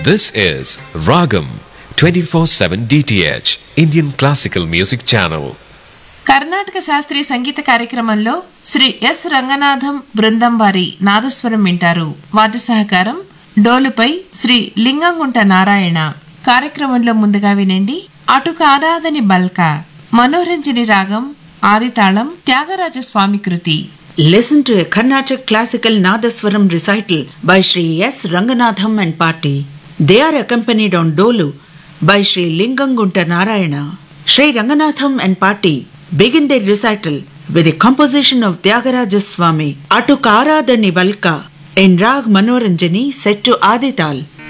This is Ragam 24/7 DTH Indian Classical Music Channel. Karnataka శాస్త్రీయ సంగీత కార్యక్రమంలో Shri yes Ranganatham బృందం వారి నాదస్వరం వింటారు. వాద్య సహకారం డోలుపై శ్రీ లింగంగుంట నారాయణ. కార్యక్రమంలో ముందుగా వినండి అటు కారాదని బల్క, మనోరంజని రాగం, ఆదితాళం, త్యాగరాజ స్వామి కృతి. Listen to a Carnatic classical Nadaswaram recital by Sri S. Ranganatham and party. They are accompanied on Dolu by Sri Lingangunta Narayana. Sri Ranganatham and party begin their recital with a composition of Tyagaraja Swami, Atu Karadani Balka, in Rag Manoranjani set to Adital.